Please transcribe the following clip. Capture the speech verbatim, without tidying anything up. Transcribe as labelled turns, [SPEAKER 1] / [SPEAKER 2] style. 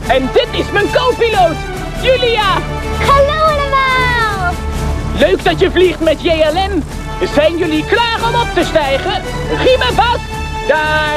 [SPEAKER 1] En dit is mijn co-piloot, Julia.
[SPEAKER 2] Hallo allemaal.
[SPEAKER 1] Leuk dat je vliegt met J L M. Zijn jullie klaar om op te stijgen? Riemen vast. Daar.